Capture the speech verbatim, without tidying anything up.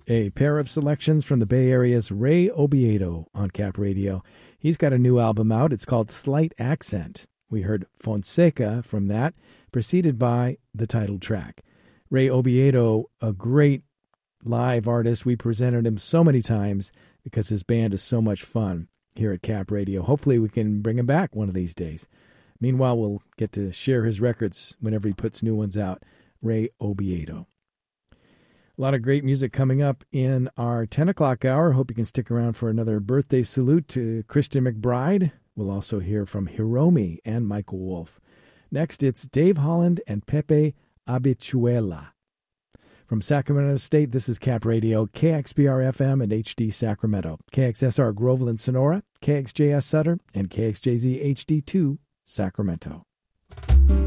A pair of selections from the Bay Area's Ray Obiedo on Cap Radio. He's got a new album out. It's called Slight Accent. We heard Fonseca from that, preceded by the title track. Ray Obiedo, a great live artist. We presented him so many times because his band is so much fun here at Cap Radio. Hopefully we can bring him back one of these days. Meanwhile, we'll get to share his records whenever he puts new ones out. Ray Obiedo. A lot of great music coming up in our ten o'clock hour. Hope you can stick around for another birthday salute to Christian McBride. We'll also hear from Hiromi and Michael Wolff. Next, it's Dave Holland and Pepe Abituela. From Sacramento State, this is Cap Radio, K X B R F M and H D Sacramento, K X S R Groveland Sonora, K X J S Sutter, and K X J Z H D two Sacramento.